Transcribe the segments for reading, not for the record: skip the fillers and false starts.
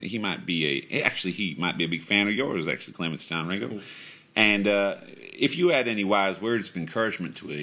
He might be he might be a big fan of yours, actually, Clements John Ringo. And if you had any wise words of encouragement to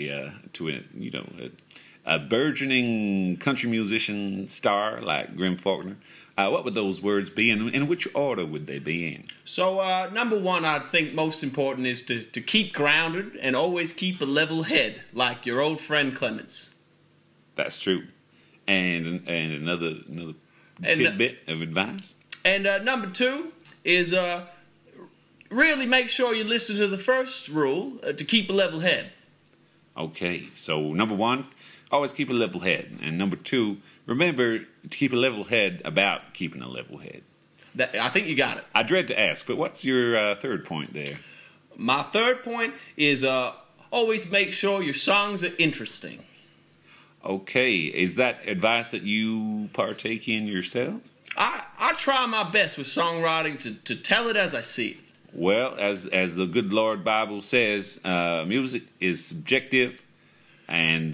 a burgeoning country musician star like Grim Faulkner, what would those words be, and in which order would they be in? So, number one, I think most important is to keep grounded and always keep a level head, like your old friend Clements. That's true. And another tidbit of advice. And number two is really make sure you listen to the first rule to keep a level head. Okay, so number one, always keep a level head. And number two, remember to keep a level head about keeping a level head. I think you got it. I dread to ask, but what's your third point there? My third point is always make sure your songs are interesting. Okay, is that advice that you partake in yourself? I try my best with songwriting to tell it as I see it. Well, as the good Lord Bible says, music is subjective, and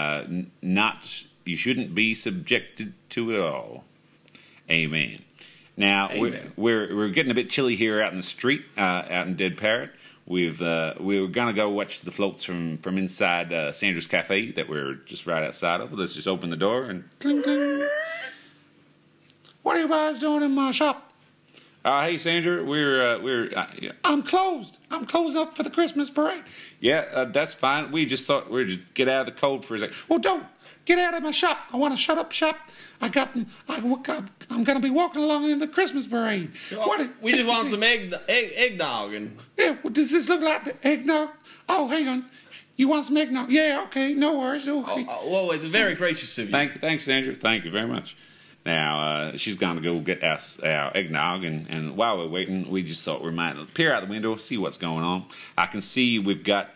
you shouldn't be subjected to it all. Amen. Now, Amen. We're getting a bit chilly here out in the street, out in Dead Parrot. We were gonna go watch the floats from inside Sandra's Cafe that we're just right outside of. Let's just open the door and cling cling. What are you guys doing in my shop? Hey Sandra, I'm closed. I'm closed up for the Christmas parade. Yeah, that's fine. We just thought we'd just get out of the cold for a second. Well, don't get out of my shop. I want to shut up shop. I'm gonna be walking along in the Christmas parade. We just want some eggnog and. Yeah, well, does this look like the eggnog? Oh, hang on. You want some eggnog? Yeah, okay, no worries. Okay. Well, it's very gracious of you. Thanks, Sandra. Thank you very much. Now, she's going to go get us our eggnog, and while we're waiting, we just thought we might peer out the window, see what's going on. I can see we've got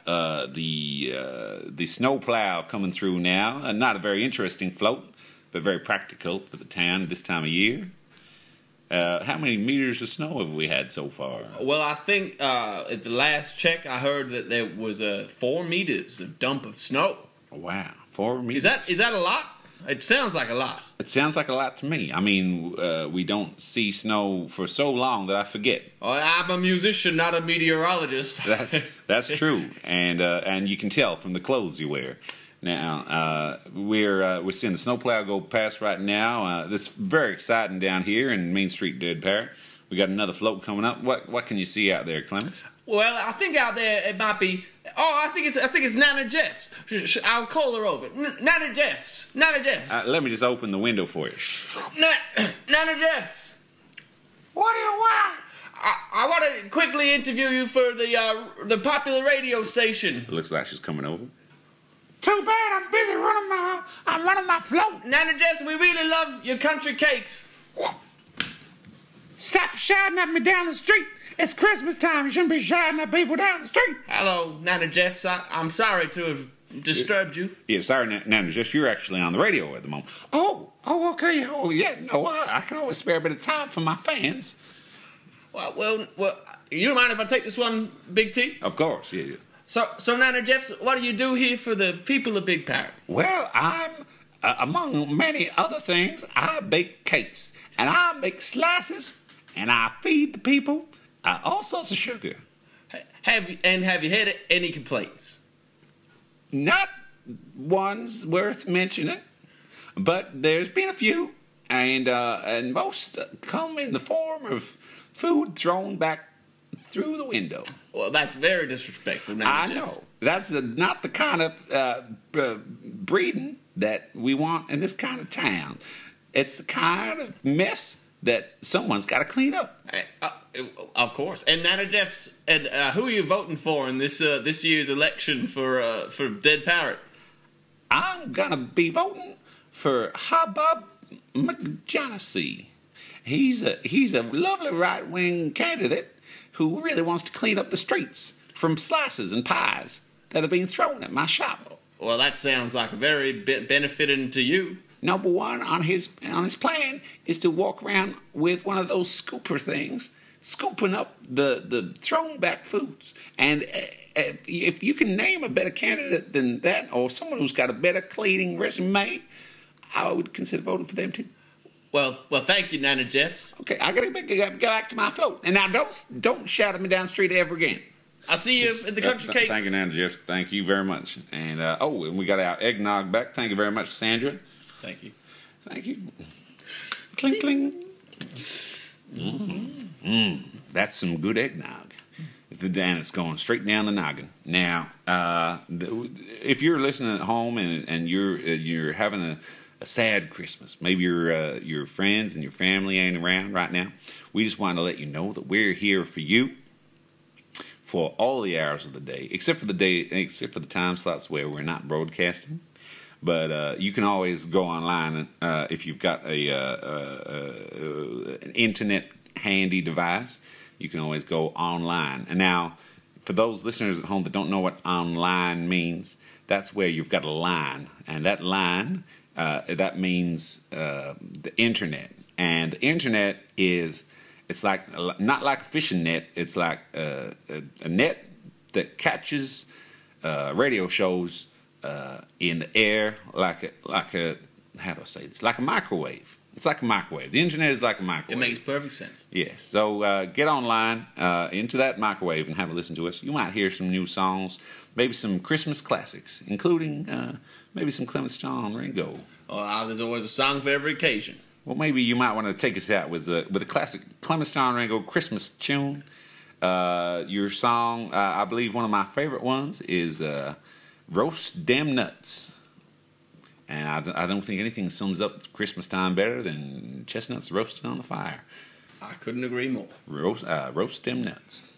the snow plow coming through now. Not a very interesting float, but very practical for the town this time of year. How many meters of snow have we had so far? Well, I think at the last check, I heard that there was 4 meters of dump of snow. Wow, 4 meters. Is that a lot? It sounds like a lot. It sounds like a lot to me. I mean, we don't see snow for so long that I forget. Oh, I'm a musician, not a meteorologist. That's true, and you can tell from the clothes you wear. Now, we're seeing the snowplow go past right now. It's very exciting down here in Main Street, Dead Parrot. We got another float coming up. What can you see out there, Clements? Well, I think out there it might be. Oh, I think it's Nana Jeffs. I'll call her over. Nana Jeffs. Nana Jeffs. Let me just open the window for you. Nana Jeffs. What do you want? I want to quickly interview you for the popular radio station. It looks like she's coming over. Too bad, I'm busy running my float. Nana Jeffs, we really love your country cakes. Stop shouting at me down the street. It's Christmas time. You shouldn't be shouting at people down the street. Hello, Nana Jeffs. I'm sorry to have disturbed you. Yeah, sorry, Nana Jeffs. You're actually on the radio at the moment. Oh, okay. Oh, yeah. No, I can always spare a bit of time for my fans. Well, you don't mind if I take this one, Big T? Of course, yeah. So Nana Jeffs, what do you do here for the people of Big Parrot? Well, I'm, among many other things, I bake cakes. And I make slices, and I feed the people all sorts of sugar. Have you had any complaints? Not ones worth mentioning, but there's been a few, and most come in the form of food thrown back through the window. Well, that's very disrespectful, Nana Jeffs. I know. That's not the kind of breeding that we want in this kind of town. It's the kind of mess that someone's got to clean up. Of course. And Nana Jeffs, and who are you voting for in this year's election for Dead Parrot? I'm gonna be voting for Hubbub McJonassy. He's a lovely right-wing candidate who really wants to clean up the streets from slices and pies that are being thrown at my shop. Well, that sounds like very benefiting to you. Number one on his plan is to walk around with one of those scooper things, scooping up the thrown back foods. And if you can name a better candidate than that, or someone who's got a better cleaning resume, I would consider voting for them too. Well, thank you, Nana Jeffs. Okay, I gotta get back to my float. And now don't shout at me down the street ever again. I'll see you at the Country Cakes. Thank you, Nana Jeff. Thank you very much. And and we got our eggnog back. Thank you very much, Sandra. Thank you. Thank you. Clink, clink. That's some good eggnog. And it's going straight down the noggin. Now, if you're listening at home and you're having a sad Christmas, maybe your friends and your family ain't around right now, we just want to let you know that we're here for you for all the hours of the day, except for the time slots where we're not broadcasting. But you can always go online if you've got an internet handy device. You can always go online. And now, for those listeners at home that don't know what online means, that's where you've got a line, and that line that means the internet. And the internet it's like not like a fishing net. It's like a net that catches radio shows in the air like a how do I say this? Like a microwave. It's like a microwave. The internet is like a microwave. It makes perfect sense. Yes. So get online into that microwave and have a listen to us. You might hear some new songs, maybe some Christmas classics, including maybe some Clemens John Ringo. Oh, there's always a song for every occasion. Well, maybe you might want to take us out with a classic Clemens John Ringo Christmas tune. Your song, I believe one of my favorite ones is Roast Dem Nuts. And I don't think anything sums up Christmas time better than chestnuts roasted on the fire. I couldn't agree more. Roast Dem Nuts.